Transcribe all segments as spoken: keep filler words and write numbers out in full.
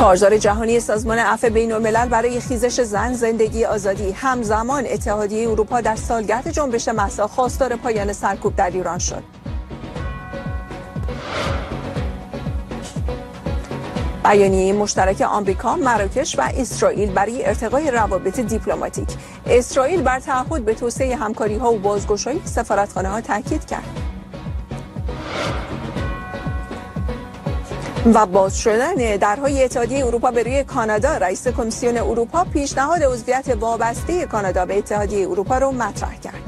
کارزار جهانی سازمان عفو بین‌الملل برای خیزش زن، زندگی، آزادی همزمان اتحادیه اروپا در سالگرد جنبش مهسا خواستار پایان سرکوب در ایران شد. بیانیه مشترک آمریکا، مراکش و اسرائیل برای ارتقای روابط دیپلماتیک. اسرائیل بر تعهد به توسعه همکاری‌ها و بازگشایی سفارتخانه‌ها تاکید کرد. و باز شدن درهای اتحادیه اروپا به روی کانادا. رئیس کمیسیون اروپا پیشنهاد عضویت وابسته کانادا به اتحادیه اروپا را مطرح کرد.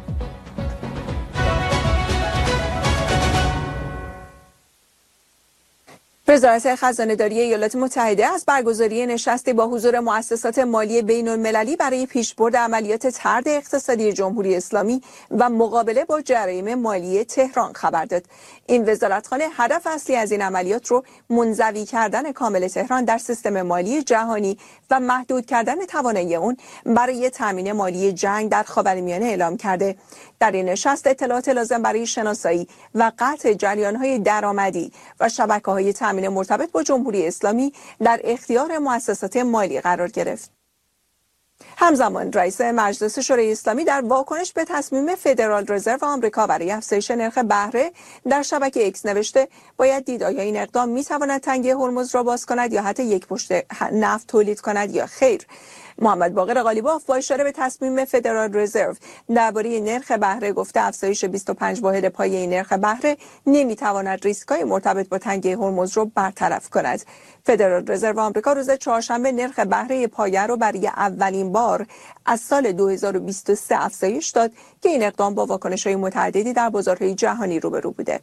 وزارت خزانه‌داری ایالات متحده از برگزاری نشستی با حضور مؤسسات مالی بین‌المللی برای پیشبرد عملیات طرد اقتصادی جمهوری اسلامی و مقابله با جرایم مالی تهران خبر داد. این وزارتخانه هدف اصلی از این عملیات رو منزوی کردن کامل تهران در سیستم مالی جهانی و محدود کردن توانایی اون برای تامین مالی جنگ در خاورمیانه اعلام کرده. در این نشست اطلاعات لازم برای شناسایی و قطع جریان‌های درآمدی و شبکه‌های تامین مرتبط با جمهوری اسلامی در اختیار مؤسسات مالی قرار گرفت. همزمان رئیس مجلس شورای اسلامی در واکنش به تصمیم فدرال رزرو آمریکا برای افزایش نرخ بهره در شبکه ایکس نوشته باید دید آیا این اقدام می‌تواند تنگه هرمز را باز کند یا حتی یک پشت نفت تولید کند یا خیر. محمد باقر قالیباف با اشاره به تصمیم فدرال رزرو درباره نرخ بهره گفته افزایش بیست و پنج واحد پایه نرخ بهره نمیتواند ریسک‌های مرتبط با تنگه هرمز را برطرف کند. فدرال رزرو آمریکا روز چهارشنبه نرخ بهره پایه را برای اولین بار از سال دو هزار و بیست و سه افزایش داد که این اقدام با واکنش‌های متعددی در بازارهای جهانی روبرو بوده.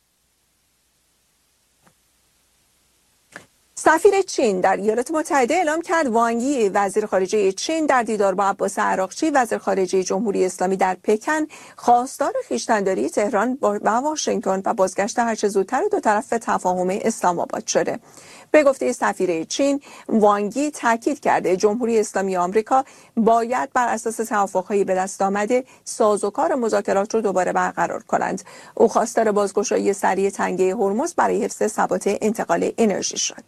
سفیر چین در ایالات متحده اعلام کرد وانگ یی وزیر خارجه چین در دیدار با عباس عراقچی وزیر خارجه جمهوری اسلامی در پکن خواستار خویشتن‌داری تهران و واشنگتن و بازگشت هرچه زودتر دو طرف تفاهم اسلام آباد شده. به گفته سفیر چین، وانگ یی تاکید کرده جمهوری اسلامی آمریکا باید بر اساس توافق‌های به دست آمده سازوکار مذاکرات را دوباره برقرار کنند. او خواستار بازگشایی سریع تنگه هرمز برای حفظ ثبات انتقال انرژی شد.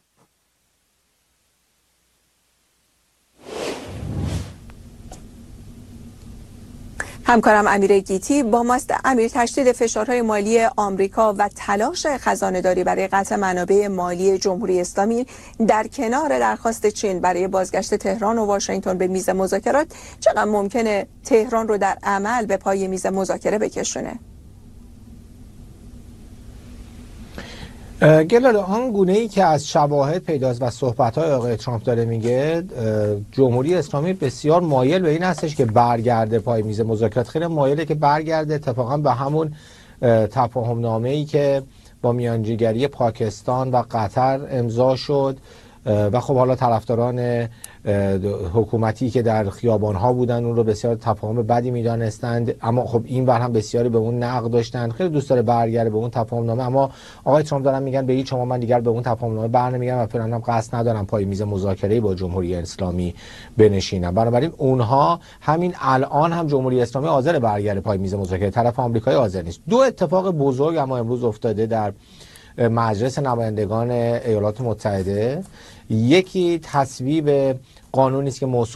همکارم امیر گیتی با ماست. امیر، تشدید فشارهای مالی آمریکا و تلاش خزانه‌داری برای قطع منابع مالی جمهوری اسلامی در کنار درخواست چین برای بازگشت تهران و واشنگتن به میز مذاکرات، چقدر ممکنه تهران رو در عمل به پای میز مذاکره بکشونه؟ گلال، آن گونه ای که از شواهد پیداست و صحبت‌های آقای ترامپ داره میگه، جمهوری اسلامی بسیار مایل به این هستش که برگرده پای میز مذاکرات. خیلی مایله که برگرده اتفاقا به همون تفاهم نامه‌ای که با میانجیگری پاکستان و قطر امضا شد و خب حالا طرفداران حکومتی که در خیابان‌ها بودن اون رو بسیار تفاهم بدی می‌دانستند، اما خب این بر هم بسیاری به اون نقد داشتن. خیلی دوست داره برگرده به اون تفاهم نامه، اما آقای ترامپ دارن میگن به هیچ شما من دیگر به اون تفاهم نامه برنمیگردم و فعلا هم قصد ندارم پای میز مذاکره با جمهوری اسلامی بنشینم. بنابراین اونها همین الان هم جمهوری اسلامی حاضر برگرده پای میز مذاکره، طرف آمریکایی حاضر نیست. دو اتفاق بزرگ اما امروز افتاده در مجلس نمایندگان ایالات متحده. یکی تصویب قانونی است که موسوم